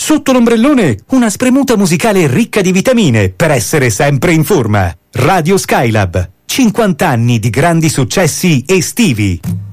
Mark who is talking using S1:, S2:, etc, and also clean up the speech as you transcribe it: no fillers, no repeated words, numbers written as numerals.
S1: Sotto l'ombrellone una spremuta musicale ricca di vitamine per essere sempre in forma. Radio Skylab, 50 anni di grandi successi estivi.